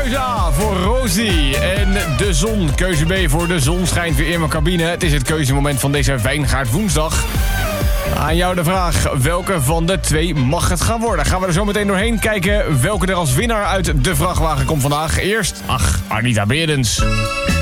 Keuze A voor Rosie en de zon. Keuze B voor de zon schijnt weer in mijn cabine. Het is het keuzemoment van deze Wijngaard woensdag. Aan jou de vraag, welke van de twee mag het gaan worden? Gaan we er zo meteen doorheen kijken welke er als winnaar uit de vrachtwagen komt vandaag. Eerst, Anita Berends.